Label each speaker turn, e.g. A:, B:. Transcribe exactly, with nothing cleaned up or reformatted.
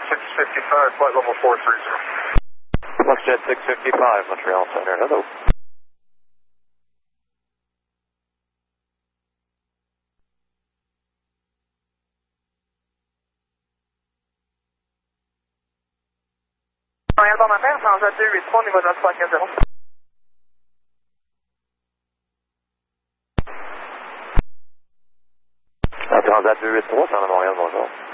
A: six fifty-five, flight level four three zero.
B: FluxJet six fifty-five, Montreal Center, hello.
C: Montréal, bon matin, Transat deux huit trois, niveau neuf trois quatre zéro.
B: Transat deux huit trois, c'est en Montréal, bonjour.